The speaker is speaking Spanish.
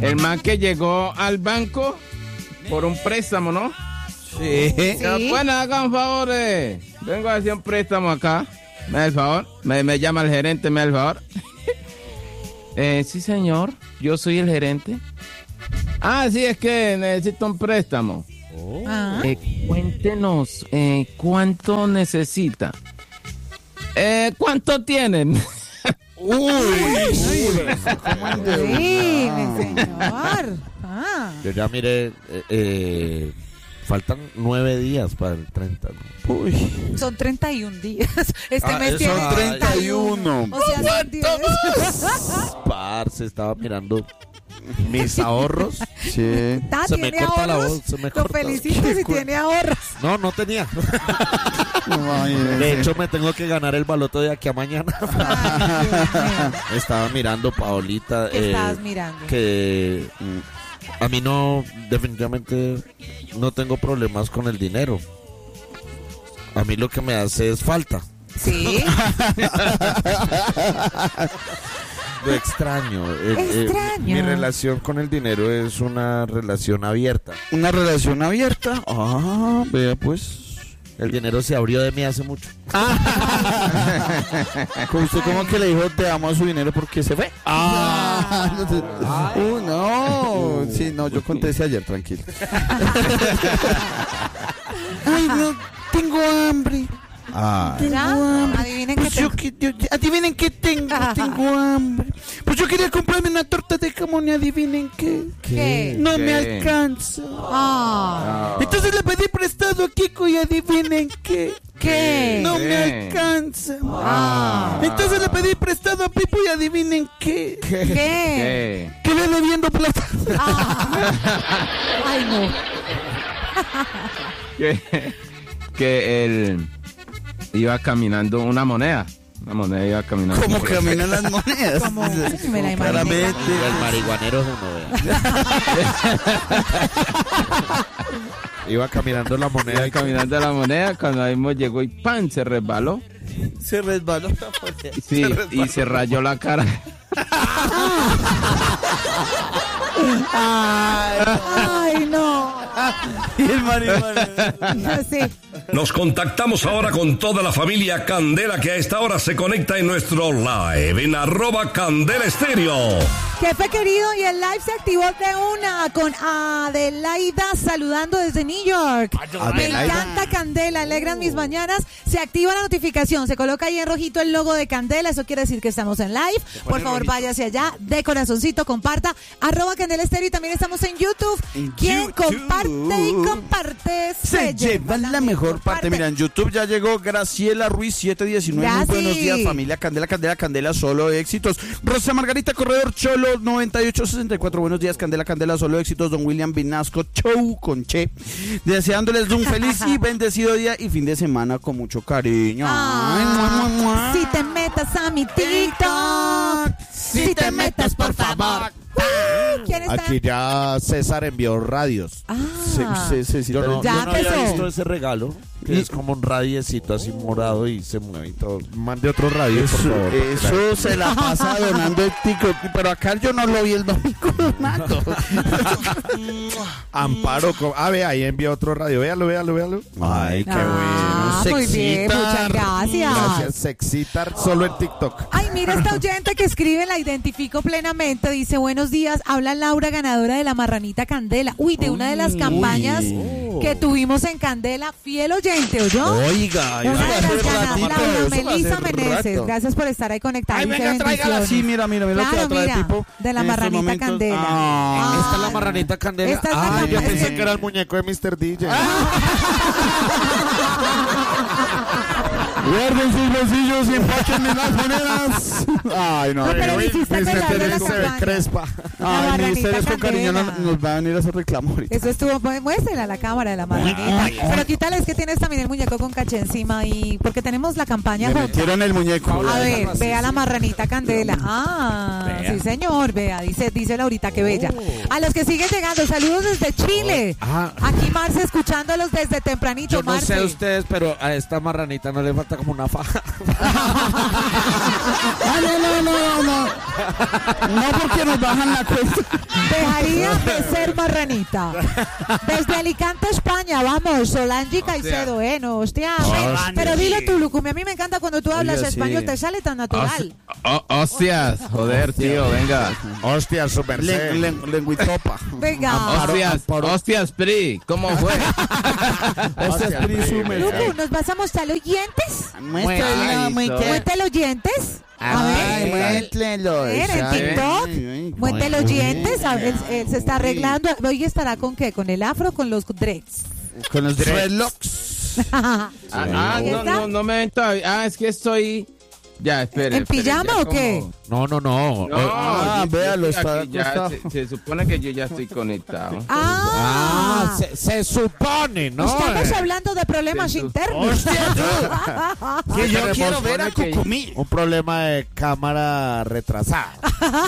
El man que llegó al banco por un préstamo, ¿no? Sí. Bueno, hagan un favor, vengo a hacer un préstamo acá. ¿Me da el favor? Me llama el gerente, ¿me da el favor? Sí, señor, yo soy el gerente. Sí, es que necesito un préstamo. Cuéntenos, ¿cuánto necesita? ¿Cuánto tienen? Sí, mi señor. Yo ya miré, faltan 9 días para el 30. Uy. Son 31 días. Este mes tiene son 31. O sea, son 10. Parce, estaba mirando mis ahorros. Sí. Se me ¿Tiene corta la ahorros? voz, se me Lo corta. felicito si tiene ahorros. No tenía. De hecho, me tengo que ganar el baloto de aquí a mañana. Estaba mirando, Paolita. ¿Qué estabas mirando? Que a mí no, definitivamente no tengo problemas con el dinero. A mí lo que me hace es falta. Sí. Lo extraño. Mi relación con el dinero es una relación abierta. ¿Una relación abierta? Vea pues. El dinero se abrió de mí hace mucho. ¿Usted cómo que le dijo te amo a su dinero porque se fue? No. Sí, no, yo contesté ayer, tranquilo. Ay, no, tengo hambre. Adivinen pues adivinen qué tengo hambre. Pues yo quería comprarme una torta de jamón y adivinen qué. No me alcanza. Entonces le pedí prestado a Kiko y adivinen qué. No me alcanza. Entonces le pedí prestado a Pipo y adivinen qué. Quedé debiendo plata. Ay, no. Que él iba caminando una moneda iba caminando. ¿Cómo caminan las monedas? ¿Cómo? Me la imagino. El marihuanero es uno, Iba caminando la moneda. Cuando ahí llegó y ¡pam! Se resbaló. Se resbaló la moneda. Sí, y se rayó la cara. Ay, no. Y el marihuana. Sí. Nos contactamos ahora con toda la familia Candela que a esta hora se conecta en nuestro live en @CandelaEstéreo. Jefe querido, y el live se activó de una con Adelaida saludando desde New York. Me encanta Candela, alegran mis mañanas. Se activa la notificación, se coloca ahí en rojito el logo de Candela, eso quiere decir que estamos en live. Por favor, váyase allá, de corazoncito, comparta, @CandelaEstéreo, y también estamos en YouTube. Quien comparte y comparte se lleva la mejor parte. Mira, en YouTube ya llegó Graciela Ruiz 719. Muy buenos días, familia Candela, solo éxitos. Rosa Margarita Corredor Cholo 9864. Buenos días, Candela, solo éxitos. Don William Vinasco, show con Che. Deseándoles un feliz y bendecido día y fin de semana con mucho cariño. Si te metas a mi TikTok, si te metas, por favor. ¿Quién está? Aquí ya César envió radios. Yo no había visto ese regalo, que es como un radiecito así morado y se mueve y todo. Mande otro radio, por favor. Eso se la pasa donando el TikTok, pero acá yo no lo vi el domingo donando. Amparo, vea, ahí envió otro radio. Véalo. Ay, qué bueno. Muy bien, muchas gracias. Gracias, Sexitar, solo en TikTok. Ay, mira esta oyente que escribe, la identifico plenamente. Dice, buenos días, habla Laura, ganadora de la Marranita Candela. Uy, de una de las campañas que tuvimos en Candela, fiel oyente, ¿oyó? Oiga, una de las ganadoras, Laura Melisa Meneses. Meneses. Gracias por estar ahí conectada. Ay, venga, tráigala. Sí, mira, claro, que trae Pipo. De la Marranita Candela. Esta es la Marranita Candela. Esta es la yo pensé que era el muñeco de Mr. DJ. Guarden sus bolsillos y empachen en las monedas. Ay, no. Pero hiciste acordar de la campaña. Crespa. Ay, ustedes con cariño Candela. nos van a venir a hacer reclamo ahorita. Eso estuvo, muéstrela a la cámara de la Marranita. Pero quítale, es que tienes también el muñeco con caché encima, y porque tenemos la campaña Me juntos. metieron el muñeco. A ver, vea la Marranita Candela. Sí señor, vea, dice Laurita, que bella. A los que siguen llegando, saludos desde Chile. Aquí Marce escuchándolos desde tempranito. Yo no sé Marce. ustedes, pero a esta Marranita no le falta como una faja. No, porque nos bajan la cuenta. Dejaría de ser marranita. Desde Alicante, España, vamos, Solange Caicedo, no, hostia. Pero dilo tú, Lucumi, a mí me encanta cuando tú hablas español, te sale tan natural. Hostias, joder, tío, venga. Hostias, su merced. Lenguitopa. Venga. Hostias, Pri, ¿cómo fue? Hostias, Pri, su merced. Lucu, ¿nos vas a mostrar los dientes? Muéstrate los dientes. A ver, muéstrenlo. en TikTok, muéstrate los dientes. A ver, él se está arreglando. Hoy estará con qué, con el afro o con los dreads. Con los dreadlocks. No me ven todavía. Es que estoy... Ya, espere. ¿En pijama o qué? No. Véalo, está acostado. Se supone que yo ya estoy conectado. Se supone, ¿no? Estamos hablando de problemas internos. Que yo quiero ver a Cucumí. Un problema de cámara retrasada.